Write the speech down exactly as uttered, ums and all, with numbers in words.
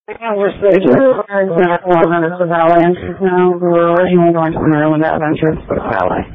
Obviously, for example, of the Valley, and now we were originally going to Maryland Adventures, but Valley.